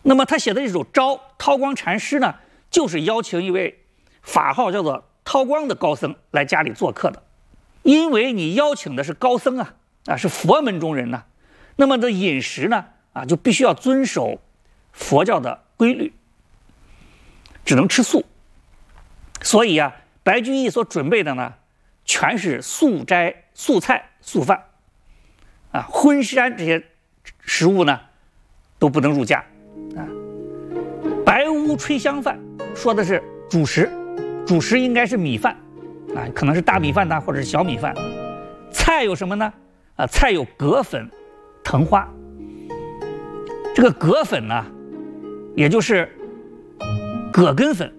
那么他写的这首《招》，韬光禅师呢，就是邀请一位法号叫做韬光的高僧来家里做客的。因为你邀请的是高僧啊，是佛门中人呢，那么的饮食呢，就必须要遵守佛教的规律，只能吃素。所以白居易所准备的呢，全是素斋、素菜、素饭，荤山这些食物呢，都不能入家。白屋炊香饭说的是主食，主食应该是米饭，可能是大米饭或者是小米饭。菜有什么呢？菜有葛粉、藤花。这个葛粉呢，也就是葛根粉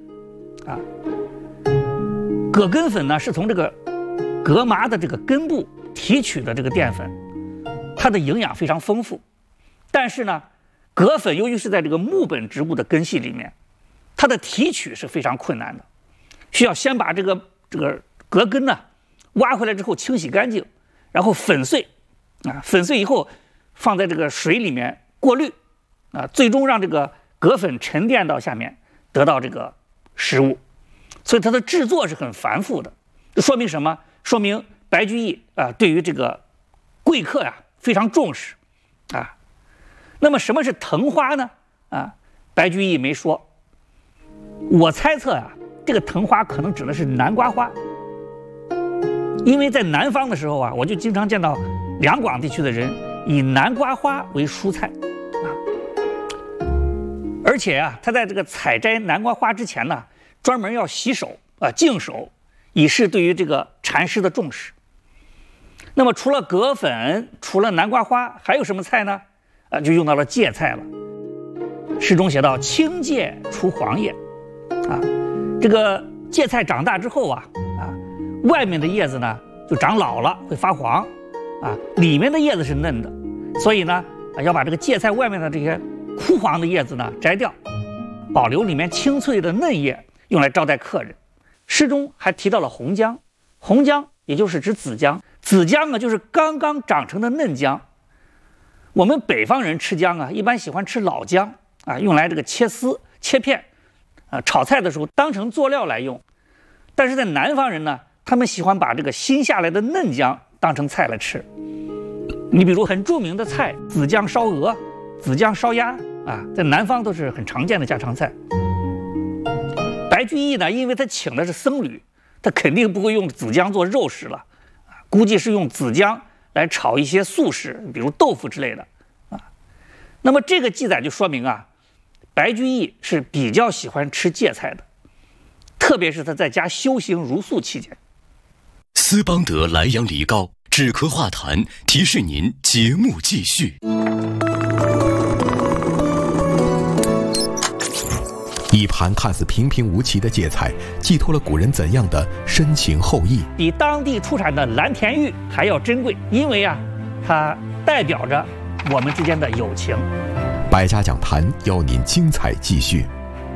葛根粉呢是从这个葛麻的这个根部提取的这个淀粉，它的营养非常丰富。但是呢，葛粉由于是在这个木本植物的根系里面，它的提取是非常困难的，需要先把这个葛根呢挖回来之后清洗干净，然后粉碎粉碎以后放在这个水里面过滤最终让这个葛粉沉淀到下面，得到这个食物。所以它的制作是很繁复的。这说明什么？说明白居易对于这个贵客非常重视那么什么是藤花呢？白居易没说。我猜测这个藤花可能指的是南瓜花，因为在南方的时候我就经常见到两广地区的人以南瓜花为蔬菜而且他在这个采摘南瓜花之前呢，专门要洗手净手，以示对于这个禅师的重视。那么除了葛粉，除了南瓜花，还有什么菜呢？就用到了芥菜了。诗中写到青芥出黄叶这个芥菜长大之后外面的叶子呢就长老了，会发黄里面的叶子是嫩的，所以呢要把这个芥菜外面的这些枯黄的叶子呢摘掉，保留里面清脆的嫩叶，用来招待客人。诗中还提到了红姜，红姜也就是指紫姜，紫姜呢就是刚刚长成的嫩姜。我们北方人吃姜一般喜欢吃老姜用来这个切丝切片炒菜的时候当成佐料来用。但是在南方人呢，他们喜欢把这个新下来的嫩姜当成菜来吃。你比如很著名的菜紫姜烧鹅、紫姜烧鸭在南方都是很常见的家常菜。白居易呢，因为他请的是僧侣，他肯定不会用紫姜做肉食了估计是用紫姜来炒一些素食，比如豆腐之类的那么这个记载就说明白居易是比较喜欢吃芥菜的，特别是他在家修行茹素期间。 斯邦德莱阳梨膏止咳化痰，提示您节目继续。 一盘看似平平无奇的芥菜，寄托了古人怎样的深情厚谊？ 比当地出产的蓝田玉还要珍贵，因为它代表着我们之间的友情。 百家讲坛邀您精彩继续。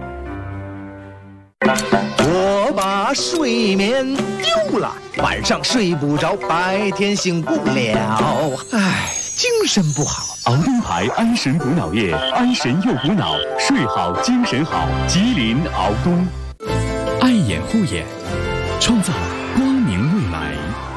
我把睡眠丢了，晚上睡不着，白天醒不了，唉，精神不好。 熬东牌安神补脑液，安神又补脑，睡好精神好。吉林熬东，爱眼护眼，创造光明未来。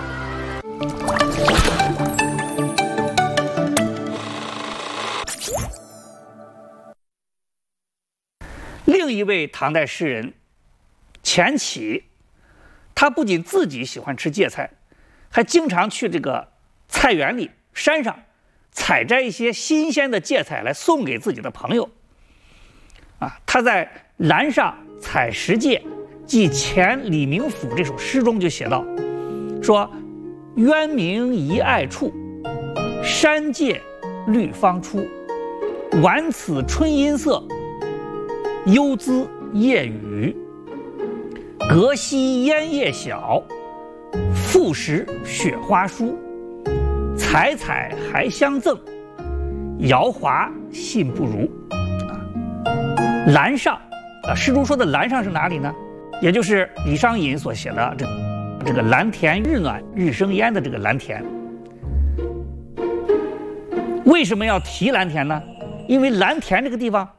另一位唐代诗人钱起，他不仅自己喜欢吃芥菜，还经常去这个菜园里、山上采摘一些新鲜的芥菜来送给自己的朋友。他在《兰上采食芥寄钱李明府》这首诗中就写道，说渊明一爱处，山芥绿方出，晚此春阴色，幽滋夜雨。隔溪烟叶小，复食雪花疏。采采还相赠，瑶华信不如。兰上诗中说的兰上是哪里呢？也就是李商隐所写的这个蓝田日暖日生烟的这个蓝田。为什么要提蓝田呢？因为蓝田这个地方